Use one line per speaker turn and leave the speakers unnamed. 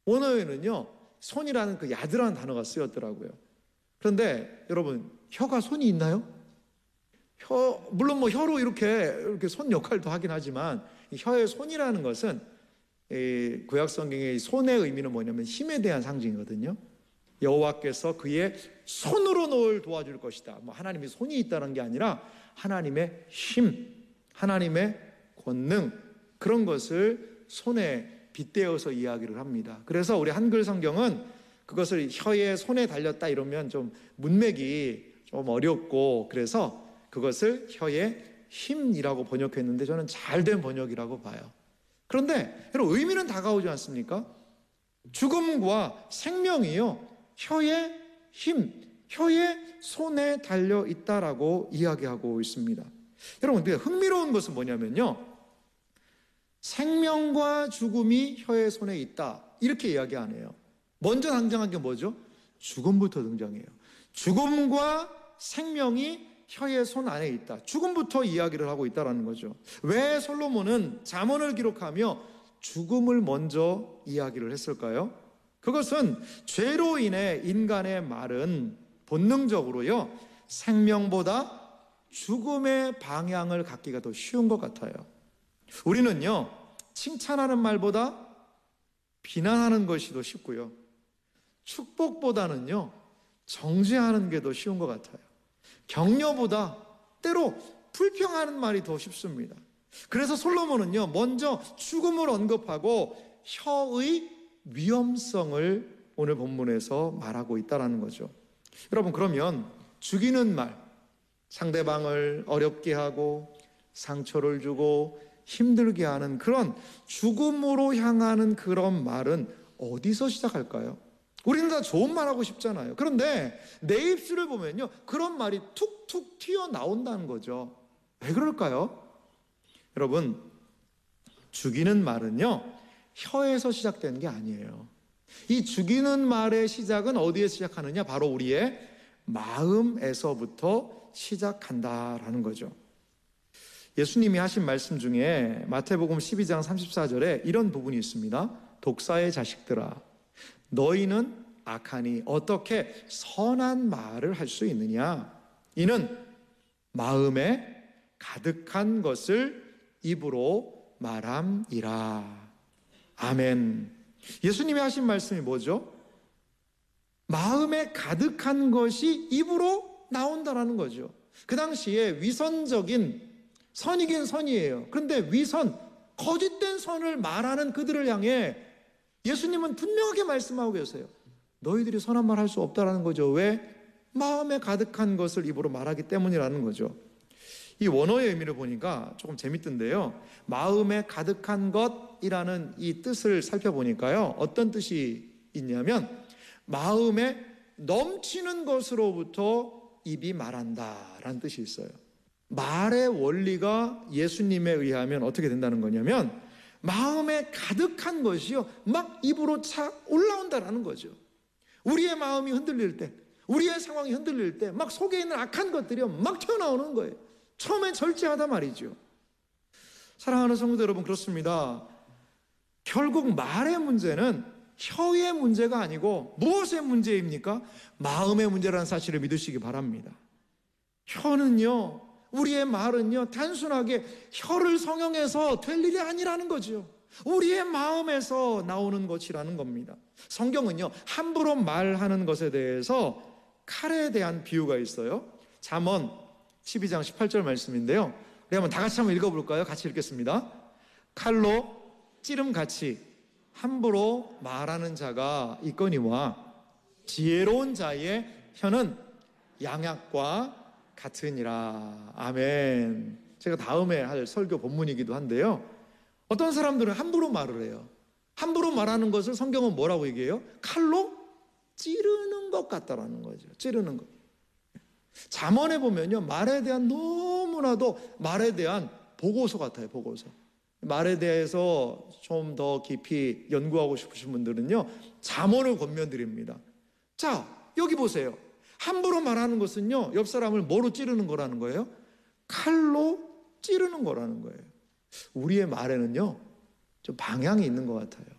원어에는요, 손이라는 그 야드라는 단어가 쓰였더라고요. 그런데 여러분, 혀가 손이 있나요? 물론 뭐 혀로 이렇게 손 역할도 하긴 하지만, 이 혀의 손이라는 것은 구약 성경의 손의 의미는 뭐냐면 힘에 대한 상징이거든요. 여호와께서 그의 손으로 너를 도와줄 것이다. 뭐 하나님이 손이 있다는 게 아니라 하나님의 힘, 하나님의 권능, 그런 것을 손에 빗대어서 이야기를 합니다. 그래서 우리 한글 성경은 그것을 혀에 손에 달렸다 이러면 좀 문맥이 좀 어렵고, 그래서 그것을 혀의 힘이라고 번역했는데 저는 잘된 번역이라고 봐요. 그런데 여러분, 의미는 다가오지 않습니까? 죽음과 생명이요, 혀의 힘, 혀의 손에 달려 있다라고 이야기하고 있습니다. 여러분, 근데 흥미로운 것은 뭐냐면요, 생명과 죽음이 혀의 손에 있다, 이렇게 이야기 안 해요. 먼저 등장한 게 뭐죠? 죽음부터 등장해요. 죽음과 생명이 혀의 손 안에 있다. 죽음부터 이야기를 하고 있다는 거죠. 왜 솔로몬은 잠언을 기록하며 죽음을 먼저 이야기를 했을까요? 그것은 죄로 인해 인간의 말은 본능적으로요, 생명보다 죽음의 방향을 갖기가 더 쉬운 것 같아요. 우리는요, 칭찬하는 말보다 비난하는 것이 더 쉽고요, 축복보다는요, 정죄하는 게 더 쉬운 것 같아요. 격려보다 때로 불평하는 말이 더 쉽습니다. 그래서 솔로몬은요, 먼저 죽음을 언급하고 혀의 위험성을 오늘 본문에서 말하고 있다는 거죠. 여러분, 그러면 죽이는 말, 상대방을 어렵게 하고 상처를 주고 힘들게 하는 그런 죽음으로 향하는 그런 말은 어디서 시작할까요? 우리는 다 좋은 말 하고 싶잖아요. 그런데 내 입술을 보면요, 그런 말이 툭툭 튀어나온다는 거죠. 왜 그럴까요? 여러분, 죽이는 말은요, 혀에서 시작되는 게 아니에요. 이 죽이는 말의 시작은 어디에 시작하느냐? 바로 우리의 마음에서부터 시작한다라는 거죠. 예수님이 하신 말씀 중에 마태복음 12장 34절에 이런 부분이 있습니다. 독사의 자식들아, 너희는 악하니 어떻게 선한 말을 할 수 있느냐? 이는 마음에 가득한 것을 입으로 말함이라. 아멘. 예수님이 하신 말씀이 뭐죠? 마음에 가득한 것이 입으로 나온다라는 거죠. 그 당시에 위선적인, 선이긴 선이에요. 그런데 위선, 거짓된 선을 말하는 그들을 향해 예수님은 분명하게 말씀하고 계세요. 너희들이 선한 말 할 수 없다라는 거죠. 왜? 마음에 가득한 것을 입으로 말하기 때문이라는 거죠. 이 원어의 의미를 보니까 조금 재밌던데요, 마음에 가득한 것이라는 이 뜻을 살펴보니까요, 어떤 뜻이 있냐면 마음에 넘치는 것으로부터 입이 말한다라는 뜻이 있어요. 말의 원리가 예수님에 의하면 어떻게 된다는 거냐면 마음에 가득한 것이요, 막 입으로 착 올라온다라는 거죠. 우리의 마음이 흔들릴 때, 우리의 상황이 흔들릴 때 막 속에 있는 악한 것들이 막 튀어나오는 거예요. 처음엔 절제하다 말이죠. 사랑하는 성도 여러분, 그렇습니다. 결국 말의 문제는 혀의 문제가 아니고 무엇의 문제입니까? 마음의 문제라는 사실을 믿으시기 바랍니다. 혀는요, 우리의 말은요, 단순하게 혀를 성형해서 될 일이 아니라는 거죠. 우리의 마음에서 나오는 것이라는 겁니다. 성경은요, 함부로 말하는 것에 대해서 칼에 대한 비유가 있어요. 잠언 12장 18절 말씀인데요, 우리 한번 다 같이 한번 읽어볼까요? 같이 읽겠습니다. 칼로 찌름같이 함부로 말하는 자가 있거니와 지혜로운 자의 혀는 양약과 같으니라. 아멘. 제가 다음에 할 설교 본문이기도 한데요, 어떤 사람들은 함부로 말을 해요. 함부로 말하는 것을 성경은 뭐라고 얘기해요? 칼로 찌르는 것 같다라는 거죠. 찌르는 것. 잠언에 보면요, 말에 대한 너무나도 말에 대한 보고서 같아요. 보고서. 말에 대해서 좀 더 깊이 연구하고 싶으신 분들은요, 잠언을 권면드립니다. 자, 여기 보세요. 함부로 말하는 것은요, 옆 사람을 뭐로 찌르는 거라는 거예요? 칼로 찌르는 거라는 거예요. 우리의 말에는요, 좀 방향이 있는 것 같아요.